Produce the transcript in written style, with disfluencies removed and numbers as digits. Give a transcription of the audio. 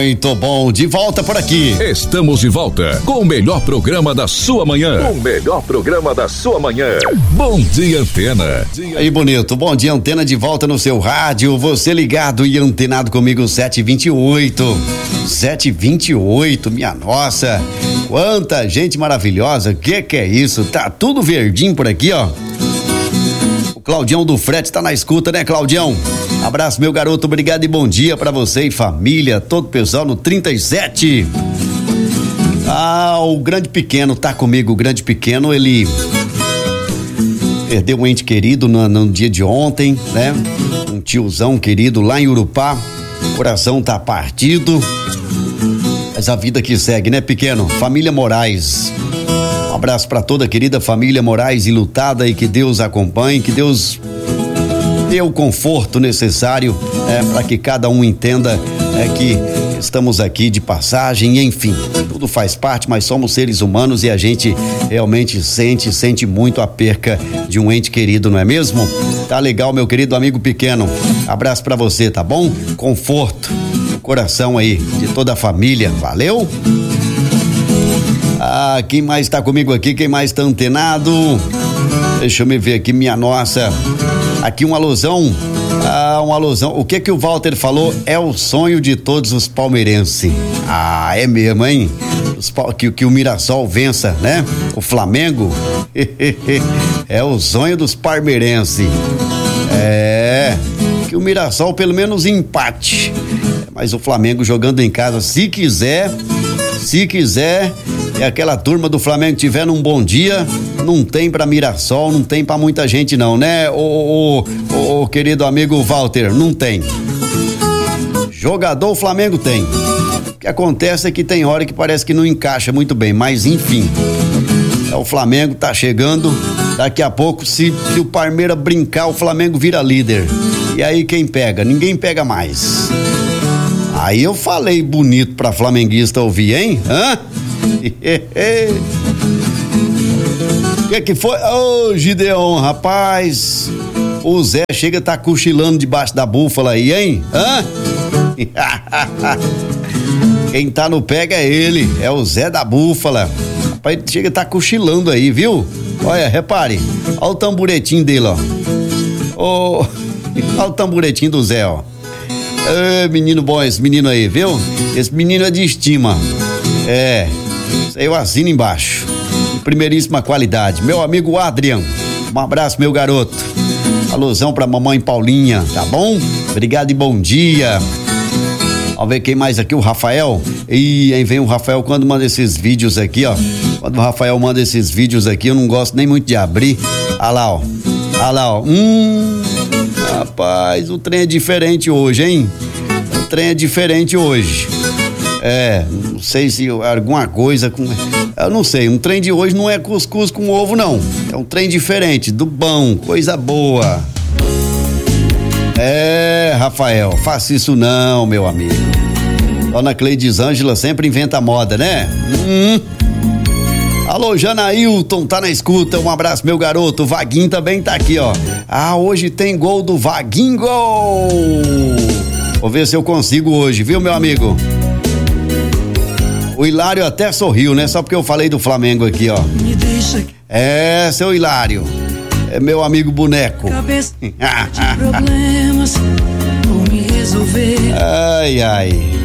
Muito bom, de volta por aqui. Estamos de volta com o melhor programa da sua manhã. O melhor programa da sua manhã. Bom dia, Antena. Aí, bonito. Bom dia, Antena, de volta no seu rádio. Você ligado e antenado comigo, 7h28. 7h28, minha nossa. Quanta gente maravilhosa. Que é isso? Tá tudo verdinho por aqui, ó. O Claudião do Frete tá na escuta, né, Claudião? Abraço, meu garoto, obrigado e bom dia pra você e família, todo o pessoal no 37. O Grande Pequeno tá comigo. O Grande Pequeno, ele perdeu um ente querido no dia de ontem, né? Um tiozão querido lá em Urupá. O coração tá partido. Mas a vida que segue, né, Pequeno? Família Moraes. Um abraço pra toda a querida família Moraes enlutada e que Deus acompanhe, que Deus dê o conforto necessário para que cada um entenda que estamos aqui de passagem, enfim, tudo faz parte, mas somos seres humanos e a gente realmente sente muito a perca de um ente querido, não é mesmo? Tá legal, meu querido amigo Pequeno, abraço pra você, tá bom? Conforto, coração aí de toda a família, valeu? Quem mais tá comigo aqui, quem mais tá antenado? Deixa eu me ver aqui, minha nossa. Aqui uma alusão. O que o Walter falou é o sonho de todos os palmeirenses. É mesmo, hein? Que o Mirassol vença, né? O Flamengo. É o sonho dos palmeirenses. Que o Mirassol pelo menos empate. Mas o Flamengo jogando em casa, se quiser, é aquela turma do Flamengo tiver num bom dia, não tem pra Mirassol, não tem pra muita gente não, né? O querido amigo Walter, não tem. Jogador o Flamengo tem. O que acontece é que tem hora que parece que não encaixa muito bem, mas enfim. O Flamengo tá chegando, daqui a pouco se o Palmeiras brincar, o Flamengo vira líder. E aí quem pega? Ninguém pega mais. Aí eu falei bonito pra flamenguista ouvir, hein? O que foi? Gideon, rapaz, o Zé chega a tá cochilando debaixo da búfala aí, hein? Quem tá no pega é ele, é o Zé da búfala. Rapaz, chega a tá cochilando aí, viu? Olha, repare, olha o tamburetinho dele, ó. Olha o tamburetinho do Zé, ó. Menino bom esse menino aí, viu? Esse menino é de estima. Eu assino embaixo. De primeiríssima qualidade. Meu amigo Adrian, um abraço, meu garoto. Alusão pra mamãe Paulinha, tá bom? Obrigado e bom dia. Vamos ver quem mais aqui, o Rafael. Aí vem o Rafael quando manda esses vídeos aqui, ó. Quando o Rafael manda esses vídeos aqui, eu não gosto nem muito de abrir. Olha lá, ó. Rapaz, o trem é diferente hoje, hein? O trem é diferente hoje. Não sei se alguma coisa com... Eu não sei, um trem de hoje não é cuscuz com ovo, não. É um trem diferente, do bom, coisa boa. Rafael, faça isso não, meu amigo. Dona Cleides Ângela sempre inventa moda, né? Alô, Janailton, tá na escuta, um abraço, meu garoto. O Vaguinho também tá aqui, ó. Hoje tem gol do Vaguinho, gol! Vou ver se eu consigo hoje, viu, meu amigo? O Hilário até sorriu, né? Só porque eu falei do Flamengo aqui, ó. Seu Hilário. É meu amigo boneco. Ai.